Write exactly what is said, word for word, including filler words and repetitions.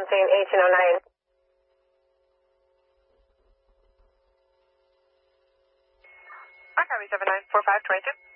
Mountain eighteen oh nine. Arcari seven nine four five two two.